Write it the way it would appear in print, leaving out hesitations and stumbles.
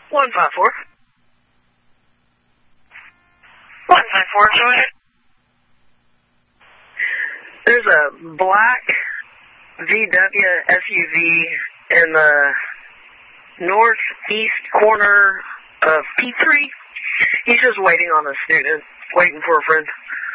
154. 154, go ahead. There's a black VW SUV in the northeast corner of P3. He's just waiting on a student, waiting for a friend.